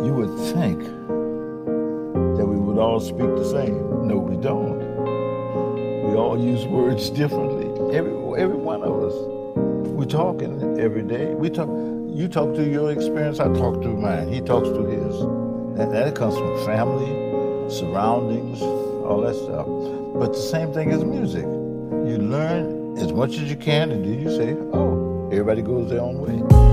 You would think that we would all speak the same. No, we don't. We all use words differently. Every one of us. We're talking every day. You talk through your experience, I talk through mine. He talks through his. That comes from family, surroundings, all that stuff. But the same thing as music. You learn as much as you can, and then you say, oh, everybody goes their own way.